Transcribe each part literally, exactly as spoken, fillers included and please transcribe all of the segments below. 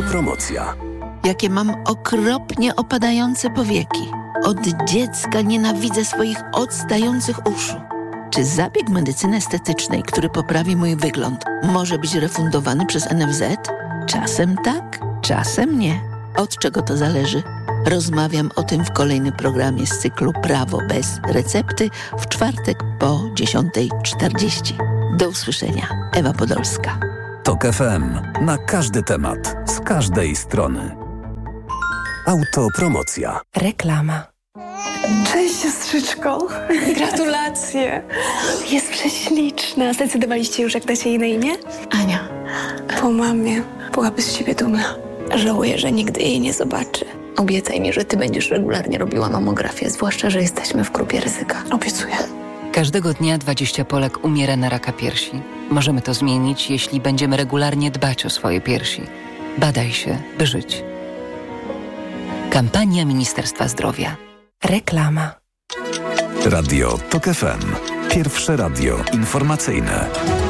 Autopromocja. Jakie mam okropnie opadające powieki. Od dziecka nienawidzę swoich odstających uszu. Czy zabieg medycyny estetycznej, który poprawi mój wygląd, może być refundowany przez N F Z? Czasem tak, czasem nie. Od czego to zależy? Rozmawiam o tym w kolejnym programie z cyklu Prawo bez recepty w czwartek po dziesiątej czterdzieści. Do usłyszenia. Ewa Podolska. Tok F M. Na każdy temat. Z każdej strony. Autopromocja. Reklama. Cześć siostrzyczko. Gratulacje. Jest prześliczna. Zdecydowaliście już, jak dacie jej na imię? Ania. Po mamie. Byłaby z siebie dumna. Żałuję, że nigdy jej nie zobaczy. Obiecaj mi, że ty będziesz regularnie robiła mamografię, zwłaszcza, że jesteśmy w grupie ryzyka. Obiecuję. Każdego dnia dwadzieścia Polek umiera na raka piersi. Możemy to zmienić, jeśli będziemy regularnie dbać o swoje piersi. Badaj się, by żyć. Kampania Ministerstwa Zdrowia. Reklama. Radio Tok F M. Pierwsze radio informacyjne.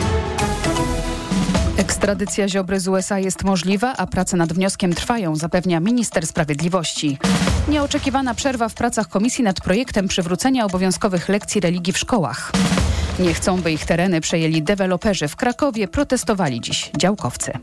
Ekstradycja Ziobry z U S A jest możliwa, a prace nad wnioskiem trwają, zapewnia minister sprawiedliwości. Nieoczekiwana przerwa w pracach komisji nad projektem przywrócenia obowiązkowych lekcji religii w szkołach. Nie chcą, by ich tereny przejęli deweloperzy. W Krakowie protestowali dziś działkowcy.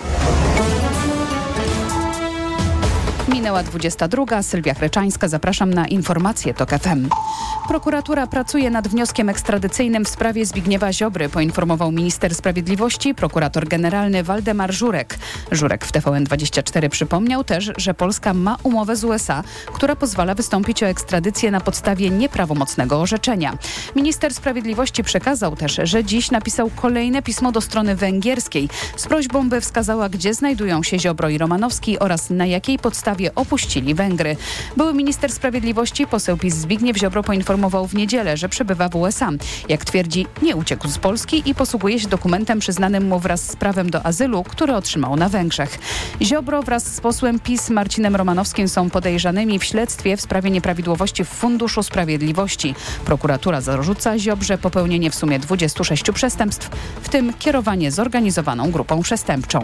Minęła dwudziesta druga. Sylwia Chreczańska. Zapraszam na informacje Tok F M. Prokuratura pracuje nad wnioskiem ekstradycyjnym w sprawie Zbigniewa Ziobry, poinformował minister sprawiedliwości, prokurator generalny Waldemar Żurek. Żurek w T V N dwadzieścia cztery przypomniał też, że Polska ma umowę z U S A, która pozwala wystąpić o ekstradycję na podstawie nieprawomocnego orzeczenia. Minister sprawiedliwości przekazał też, że dziś napisał kolejne pismo do strony węgierskiej z prośbą, by wskazała, gdzie znajdują się Ziobro i Romanowski oraz na jakiej podstawie opuścili Węgry. Były minister sprawiedliwości, poseł PiS Zbigniew Ziobro poinformował w niedzielę, że przebywa w U S A. Jak twierdzi, nie uciekł z Polski i posługuje się dokumentem przyznanym mu wraz z prawem do azylu, który otrzymał na Węgrzech. Ziobro wraz z posłem PiS Marcinem Romanowskim są podejrzanymi w śledztwie w sprawie nieprawidłowości w Funduszu Sprawiedliwości. Prokuratura zarzuca Ziobrze popełnienie w sumie dwudziestu sześciu przestępstw, w tym kierowanie zorganizowaną grupą przestępczą.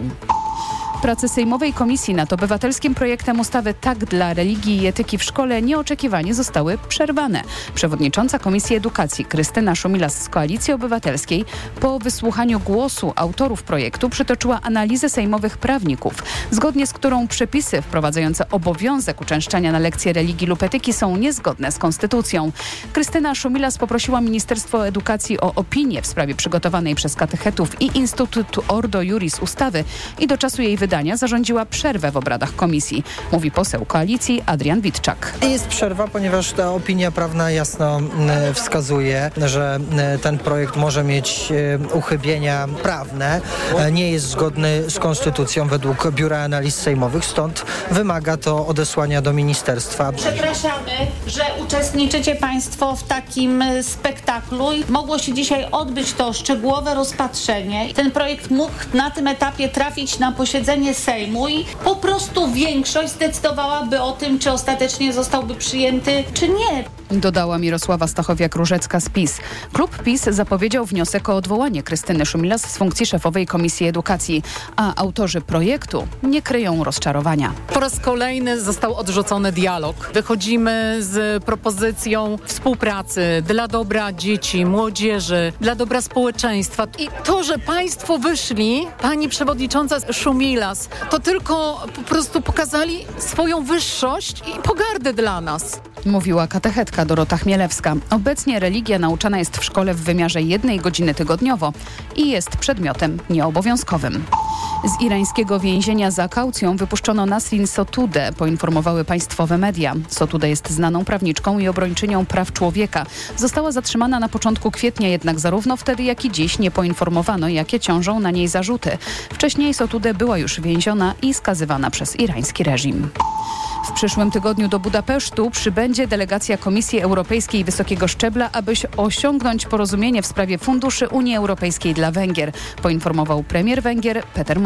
Prace Sejmowej Komisji nad obywatelskim projektem ustawy Tak dla religii i etyki w szkole nieoczekiwanie zostały przerwane. Przewodnicząca Komisji Edukacji Krystyna Szumilas z Koalicji Obywatelskiej po wysłuchaniu głosu autorów projektu przytoczyła analizę sejmowych prawników, zgodnie z którą przepisy wprowadzające obowiązek uczęszczania na lekcje religii lub etyki są niezgodne z konstytucją. Krystyna Szumilas poprosiła Ministerstwo Edukacji o opinię w sprawie przygotowanej przez katechetów i Instytut Ordo Iuris ustawy i do czasu jej wydania zarządziła przerwę w obradach komisji, mówi poseł Koalicji Adrian Witczak. Jest przerwa, ponieważ ta opinia prawna jasno wskazuje, że ten projekt może mieć uchybienia prawne, nie jest zgodny z konstytucją według Biura Analiz Sejmowych, stąd wymaga to odesłania do ministerstwa. Przepraszamy, że uczestniczycie Państwo w takim spektaklu. Mogło się dzisiaj odbyć to szczegółowe rozpatrzenie. Ten projekt mógł na tym etapie trafić na posiedzenie Sejmu i po prostu większość zdecydowałaby o tym, czy ostatecznie zostałby przyjęty, czy nie. Dodała Mirosława Stachowiak-Różecka z PiS. Klub PiS zapowiedział wniosek o odwołanie Krystyny Szumilas z funkcji szefowej Komisji Edukacji, a autorzy projektu nie kryją rozczarowania. Po raz kolejny został odrzucony dialog. Wychodzimy z propozycją współpracy dla dobra dzieci, młodzieży, dla dobra społeczeństwa. I to, że państwo wyszli, pani przewodnicząca Szumilas, to tylko po prostu pokazali swoją wyższość i pogardę dla nas. Mówiła katechetka Dorota Chmielewska. Obecnie religia nauczana jest w szkole w wymiarze jednej godziny tygodniowo i jest przedmiotem nieobowiązkowym. Z irańskiego więzienia za kaucją wypuszczono Nasrin Sotudę, poinformowały państwowe media. Sotudę jest znaną prawniczką i obrończynią praw człowieka. Została zatrzymana na początku kwietnia, jednak zarówno wtedy, jak i dziś nie poinformowano, jakie ciążą na niej zarzuty. Wcześniej Sotudę była już więziona i skazywana przez irański reżim. W przyszłym tygodniu do Budapesztu przybędzie delegacja Komisji Europejskiej wysokiego szczebla, aby osiągnąć porozumienie w sprawie funduszy Unii Europejskiej dla Węgier, poinformował premier Węgier Peter Modi.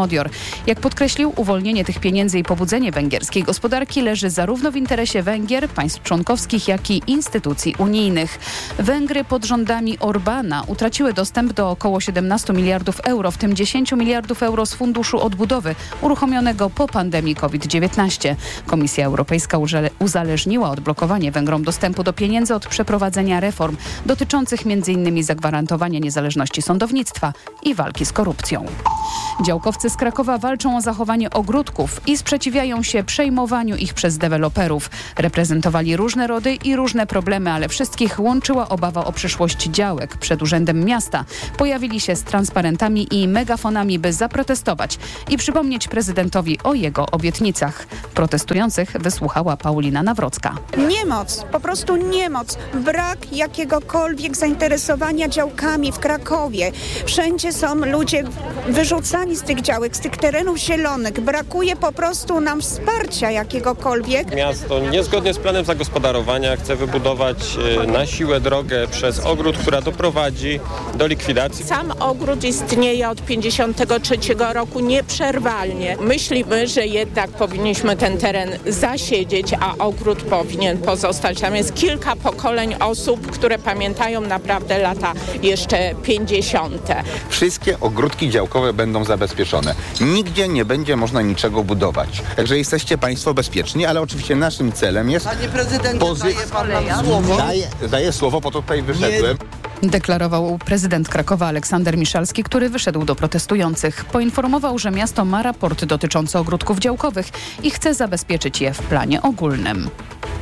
Modior. Jak podkreślił, uwolnienie tych pieniędzy i pobudzenie węgierskiej gospodarki leży zarówno w interesie Węgier, państw członkowskich, jak i instytucji unijnych. Węgry pod rządami Orbána utraciły dostęp do około siedemnaście miliardów euro, w tym dziesięć miliardów euro z Funduszu Odbudowy, uruchomionego po pandemii COVID dziewiętnaście. Komisja Europejska uzależniła odblokowanie Węgrom dostępu do pieniędzy od przeprowadzenia reform dotyczących między innymi zagwarantowania niezależności sądownictwa i walki z korupcją. Działkowcy z Krakowa walczą o zachowanie ogródków i sprzeciwiają się przejmowaniu ich przez deweloperów. Reprezentowali różne rody i różne problemy, ale wszystkich łączyła obawa o przyszłość działek. Przed Urzędem Miasta pojawili się z transparentami i megafonami, by zaprotestować i przypomnieć prezydentowi o jego obietnicach. Protestujących wysłuchała Paulina Nawrocka. Niemoc, po prostu niemoc. Brak jakiegokolwiek zainteresowania działkami w Krakowie. Wszędzie są ludzie wyrzucani z tych działek, z tych terenów zielonych. Brakuje po prostu nam wsparcia jakiegokolwiek. Miasto niezgodnie z planem zagospodarowania chce wybudować na siłę drogę przez ogród, która doprowadzi do likwidacji. Sam ogród istnieje od pięćdziesiątego trzeciego roku nieprzerwalnie. Myślimy, że jednak powinniśmy ten teren zasiedzieć, a ogród powinien pozostać. Tam jest kilka pokoleń osób, które pamiętają naprawdę lata jeszcze pięćdziesiąte. Wszystkie ogródki działkowe będą zabezpieczone. Nigdzie nie będzie można niczego budować. Także jesteście państwo bezpieczni, ale oczywiście naszym celem jest... Panie prezydencie, pozy... daje pan nam słowo? Daję, daję słowo, po to tutaj wyszedłem. Nie. Deklarował prezydent Krakowa Aleksander Miszalski, który wyszedł do protestujących. Poinformował, że miasto ma raport dotyczący ogródków działkowych i chce zabezpieczyć je w planie ogólnym.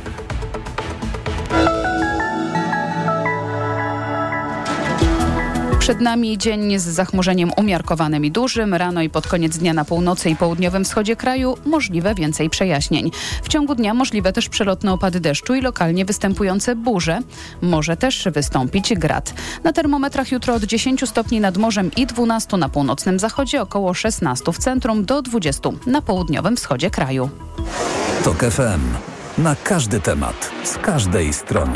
Przed nami dzień z zachmurzeniem umiarkowanym i dużym. Rano i pod koniec dnia na północy i południowym wschodzie kraju możliwe więcej przejaśnień. W ciągu dnia możliwe też przelotne opady deszczu i lokalnie występujące burze. Może też wystąpić grad. Na termometrach jutro od dziesięciu stopni nad morzem i dwunastu na północnym zachodzie, około szesnastu w centrum do dwudziestu na południowym wschodzie kraju. TOK F M. Na każdy temat, z każdej strony.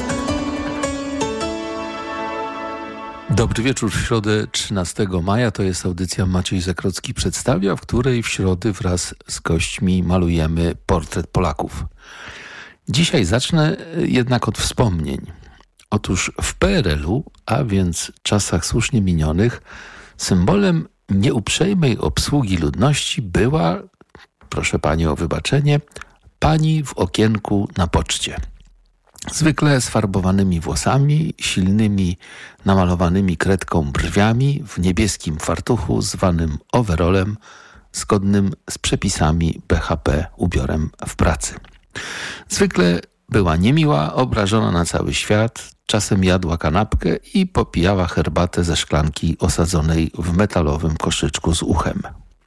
Dobry wieczór, w środę trzynastego maja. To jest audycja Maciej Zakrocki przedstawia, w której w środę wraz z gośćmi malujemy portret Polaków. Dzisiaj zacznę jednak od wspomnień. Otóż w P R L u, a więc czasach słusznie minionych, symbolem nieuprzejmej obsługi ludności była, proszę pani o wybaczenie, pani w okienku na poczcie. Zwykle sfarbowanymi włosami, silnymi, namalowanymi kredką brwiami, w niebieskim fartuchu zwanym overolem, zgodnym z przepisami B H P ubiorem w pracy. Zwykle była niemiła, obrażona na cały świat, czasem jadła kanapkę i popijała herbatę ze szklanki osadzonej w metalowym koszyczku z uchem.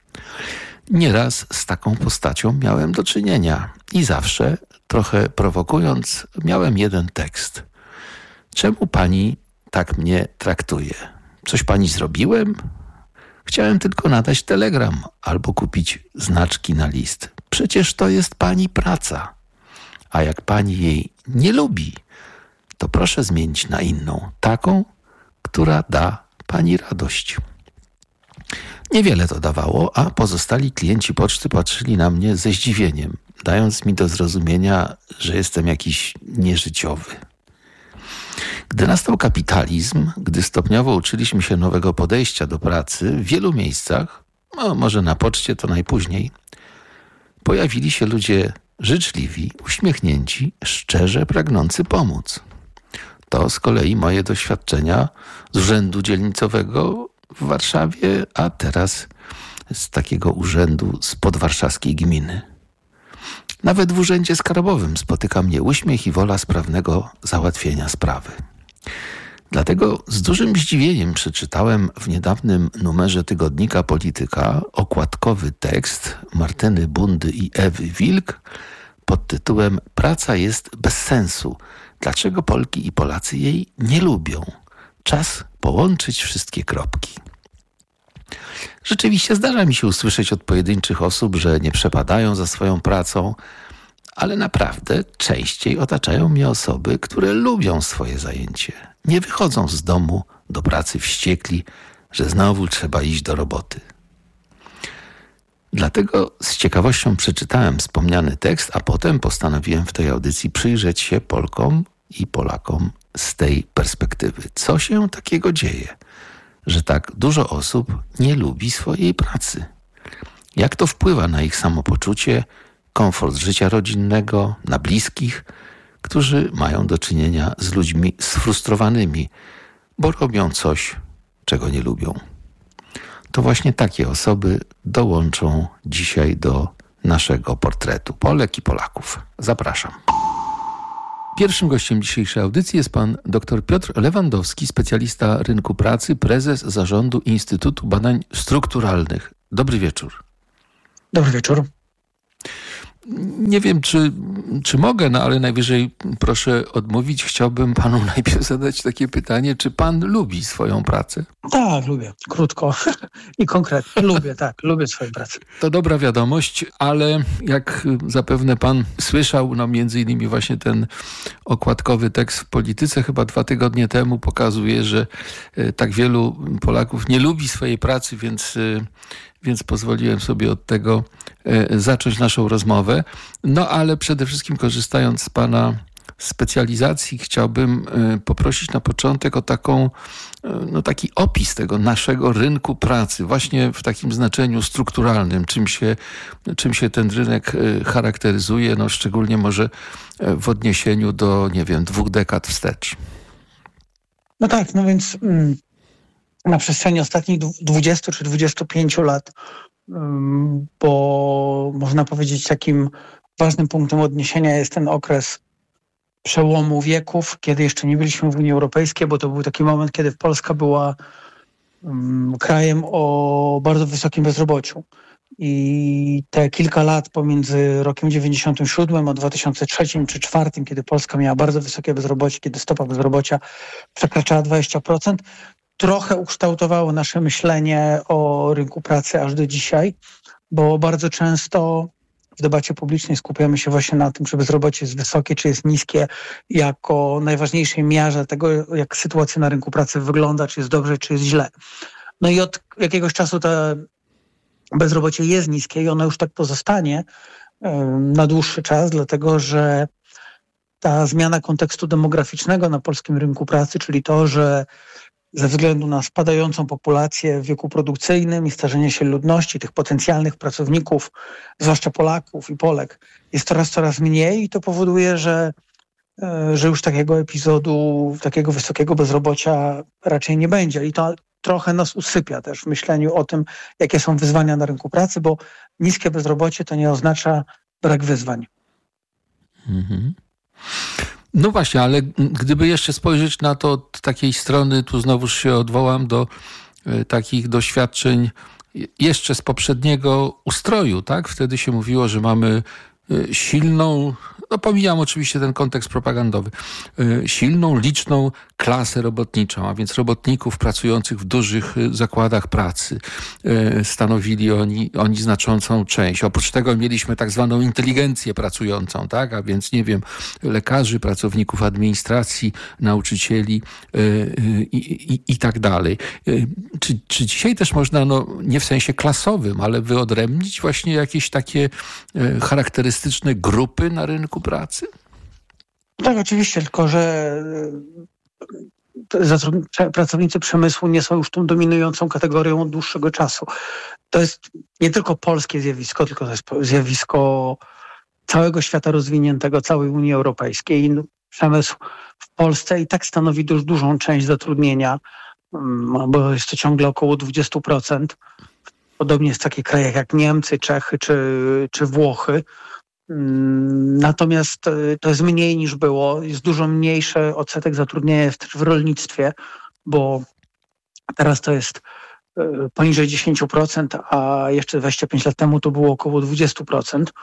Nieraz z taką postacią miałem do czynienia i zawsze, trochę prowokując, miałem jeden tekst. Czemu pani tak mnie traktuje? Coś pani zrobiłem? Chciałem tylko nadać telegram albo kupić znaczki na list. Przecież to jest pani praca. A jak pani jej nie lubi, to proszę zmienić na inną, taką, która da pani radość. Niewiele to dawało, a pozostali klienci poczty patrzyli na mnie ze zdziwieniem, dając mi do zrozumienia, że jestem jakiś nieżyciowy. Gdy nastał kapitalizm, gdy stopniowo uczyliśmy się nowego podejścia do pracy, w wielu miejscach, no może na poczcie to najpóźniej, pojawili się ludzie życzliwi, uśmiechnięci, szczerze pragnący pomóc. To z kolei moje doświadczenia z urzędu dzielnicowego w Warszawie, a teraz z takiego urzędu z podwarszawskiej gminy. Nawet w urzędzie skarbowym spotyka mnie uśmiech i wola sprawnego załatwienia sprawy. Dlatego z dużym zdziwieniem przeczytałem w niedawnym numerze tygodnika Polityka okładkowy tekst Martyny Bundy i Ewy Wilk pod tytułem „Praca jest bez sensu. Dlaczego Polki i Polacy jej nie lubią? Czas połączyć wszystkie kropki”. Rzeczywiście zdarza mi się usłyszeć od pojedynczych osób, że nie przepadają za swoją pracą, ale naprawdę częściej otaczają mnie osoby, które lubią swoje zajęcie. Nie wychodzą z domu do pracy wściekli, że znowu trzeba iść do roboty. Dlatego z ciekawością przeczytałem wspomniany tekst, a potem postanowiłem w tej audycji przyjrzeć się Polkom i Polakom z tej perspektywy. Co się takiego dzieje, że tak dużo osób nie lubi swojej pracy? Jak to wpływa na ich samopoczucie, komfort życia rodzinnego, na bliskich, którzy mają do czynienia z ludźmi sfrustrowanymi, bo robią coś, czego nie lubią? To właśnie takie osoby dołączą dzisiaj do naszego portretu Polek i Polaków. Zapraszam. Pierwszym gościem dzisiejszej audycji jest pan dr Piotr Lewandowski, specjalista rynku pracy, prezes zarządu Instytutu Badań Strukturalnych. Dobry wieczór. Dobry wieczór. Nie wiem, czy, czy mogę, no ale najwyżej proszę odmówić. Chciałbym panu najpierw zadać takie pytanie, czy pan lubi swoją pracę? Tak, lubię. Krótko i konkretnie. Lubię, tak. Lubię swoją pracę. To dobra wiadomość, ale jak zapewne pan słyszał, no między innymi właśnie ten okładkowy tekst w Polityce chyba dwa tygodnie temu pokazuje, że tak wielu Polaków nie lubi swojej pracy, więc... Więc pozwoliłem sobie od tego e, zacząć naszą rozmowę. No ale przede wszystkim korzystając z pana specjalizacji chciałbym e, poprosić na początek o taką, e, no taki opis tego naszego rynku pracy, właśnie w takim znaczeniu strukturalnym, czym się, czym się ten rynek e, charakteryzuje, no szczególnie może e, w odniesieniu do, nie wiem, dwóch dekad wstecz. No tak, no więc... Mm. Na przestrzeni ostatnich dwudziestu czy dwudziestu pięciu lat, bo można powiedzieć takim ważnym punktem odniesienia jest ten okres przełomu wieków, kiedy jeszcze nie byliśmy w Unii Europejskiej, bo to był taki moment, kiedy Polska była krajem o bardzo wysokim bezrobociu. I te kilka lat pomiędzy rokiem dziewięćdziesiątym siódmym a dwa tysiące trzecim czy czwartym, kiedy Polska miała bardzo wysokie bezrobocie, kiedy stopa bezrobocia przekraczała dwadzieścia procent, trochę ukształtowało nasze myślenie o rynku pracy aż do dzisiaj, bo bardzo często w debacie publicznej skupiamy się właśnie na tym, czy bezrobocie jest wysokie, czy jest niskie, jako najważniejszej miarze tego, jak sytuacja na rynku pracy wygląda, czy jest dobrze, czy jest źle. No i od jakiegoś czasu to bezrobocie jest niskie i ono już tak pozostanie na dłuższy czas, dlatego że ta zmiana kontekstu demograficznego na polskim rynku pracy, czyli to, że ze względu na spadającą populację w wieku produkcyjnym i starzenie się ludności, tych potencjalnych pracowników, zwłaszcza Polaków i Polek, jest coraz, coraz mniej i to powoduje, że, że już takiego epizodu, takiego wysokiego bezrobocia raczej nie będzie. I to trochę nas usypia też w myśleniu o tym, jakie są wyzwania na rynku pracy, bo niskie bezrobocie to nie oznacza brak wyzwań. Mhm. No właśnie, ale gdyby jeszcze spojrzeć na to od takiej strony, tu znowuż się odwołam do y, takich doświadczeń jeszcze z poprzedniego ustroju, tak? Wtedy się mówiło, że mamy y, silną, no pomijam oczywiście ten kontekst propagandowy, y, silną, liczną klasę robotniczą, a więc robotników pracujących w dużych y, zakładach pracy. Y, stanowili oni, oni znaczącą część. Oprócz tego mieliśmy tak zwaną inteligencję pracującą, tak? A więc nie wiem, lekarzy, pracowników administracji, nauczycieli y, y, i, i tak dalej. Y, czy, czy dzisiaj też można, no nie w sensie klasowym, ale wyodrębnić właśnie jakieś takie y, charakterystyczne grupy na rynku pracy? Tak, oczywiście, tylko że pracownicy przemysłu nie są już tą dominującą kategorią od dłuższego czasu. To jest nie tylko polskie zjawisko, tylko to jest zjawisko całego świata rozwiniętego, całej Unii Europejskiej. Przemysł w Polsce i tak stanowi dość dużą część zatrudnienia, bo jest to ciągle około dwadzieścia procent. Podobnie jest w takich krajach jak Niemcy, Czechy czy, czy Włochy. Natomiast to jest mniej niż było. Jest dużo mniejszy odsetek zatrudnienia jest też w rolnictwie, bo teraz to jest poniżej dziesięć procent, a jeszcze dwadzieścia pięć lat temu to było około dwadzieścia procent.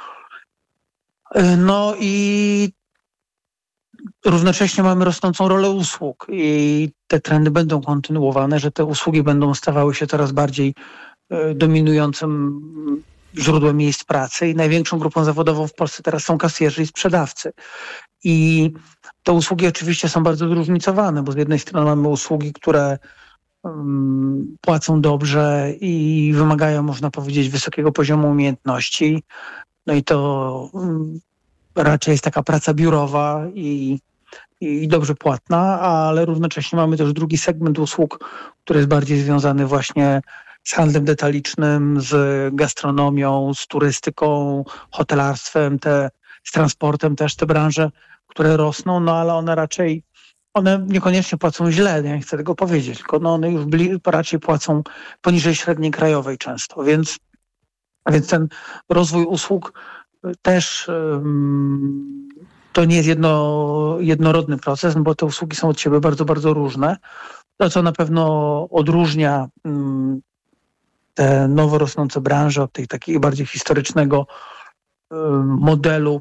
No i równocześnie mamy rosnącą rolę usług i te trendy będą kontynuowane, że te usługi będą stawały się coraz bardziej dominującym źródłem miejsc pracy i największą grupą zawodową w Polsce teraz są kasjerzy i sprzedawcy. I te usługi oczywiście są bardzo zróżnicowane, bo z jednej strony mamy usługi, które um, płacą dobrze i wymagają, można powiedzieć, wysokiego poziomu umiejętności. No i to um, raczej jest taka praca biurowa i, i dobrze płatna, ale równocześnie mamy też drugi segment usług, który jest bardziej związany właśnie z handlem detalicznym, z gastronomią, z turystyką, hotelarstwem, te, z transportem też, te branże, które rosną, no ale one raczej, one niekoniecznie płacą źle, ja nie chcę tego powiedzieć, tylko no one już bli, raczej płacą poniżej średniej krajowej często, więc, więc ten rozwój usług też um, to nie jest jedno, jednorodny proces, bo te usługi są od siebie bardzo, bardzo różne. To, co na pewno odróżnia um, te nowo rosnące branże od tej takiego bardziej historycznego um, modelu